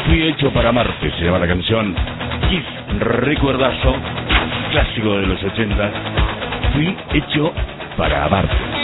Fui hecho para amarte, se llama la canción. Kiss, recuerdazo, clásico de los 80. Fui hecho para amarte.